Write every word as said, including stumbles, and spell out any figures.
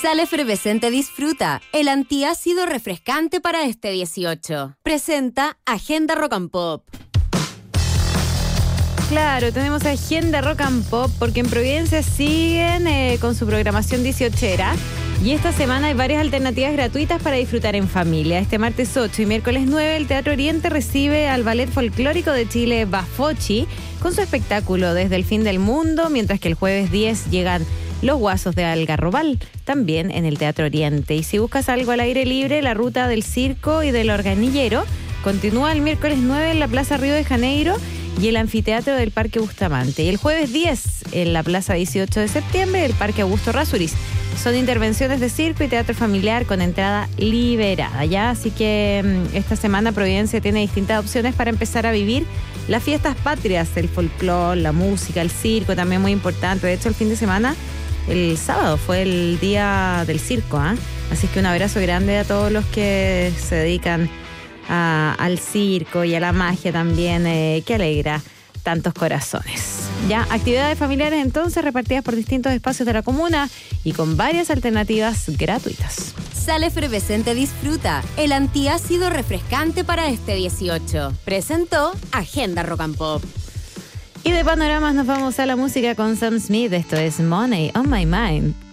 Sal Efervescente disfruta el antiácido refrescante para este dieciocho. Presenta Agenda Rock and Pop. Claro, tenemos Agenda Rock and Pop porque en Providencia siguen eh, con su programación dieciochera y esta semana hay varias alternativas gratuitas para disfrutar en familia. Este martes ocho y miércoles nueve el Teatro Oriente recibe al Ballet Folclórico de Chile Bafocchi con su espectáculo Desde el Fin del Mundo, mientras que el jueves diez llegan Los Guasos de Algarrobal, también en el Teatro Oriente. Y si buscas algo al aire libre, la ruta del circo y del organillero continúa el miércoles nueve en la Plaza Río de Janeiro y el anfiteatro del Parque Bustamante. Y el jueves diez en la Plaza dieciocho de septiembre el Parque Augusto Rasuris. Son intervenciones de circo y teatro familiar con entrada liberada, ¿ya? Así que mmm, esta semana Providencia tiene distintas opciones para empezar a vivir las fiestas patrias, el folclore, la música, el circo, también muy importante. De hecho, el fin de semana, el sábado, fue el día del circo, ¿eh? Así que un abrazo grande a todos los que se dedican a, al circo y a la magia también, eh, que alegra tantos corazones. Ya, actividades familiares entonces repartidas por distintos espacios de la comuna y con varias alternativas gratuitas. Sal Efervescente disfruta el antiácido refrescante para este dieciocho. Presentó Agenda Rock and Pop. Y de panoramas nos vamos a la música con Sam Smith. Esto es Money on My Mind.